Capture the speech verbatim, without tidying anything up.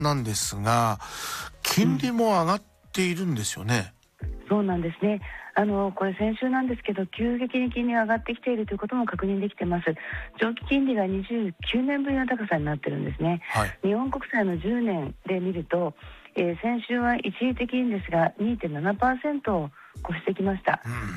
なんですが、金利も上がっているんですよね。 うん、そうなんですね。あのこれ先週なんですけど、急激に金利が上がってきているということも確認できてます。長期金利がにじゅうきゅうねんぶりの高さになってるんですね。 はい、 日本国債のじゅうねんで見ると、えー、先週は一時的にですが にてんななパーセント を越してきました。 うん